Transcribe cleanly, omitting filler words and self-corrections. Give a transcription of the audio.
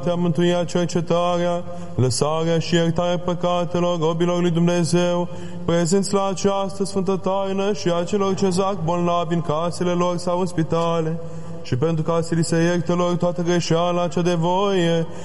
Te-a mântuia cercetarea, lăsarea și iertarea păcatelor robilor lui Dumnezeu, prezenți la această sfântă taină și a celor ce zac bolnavi în casele lor sau în spitale, și pentru ca să li se ierte lor toată greșeala cea de voie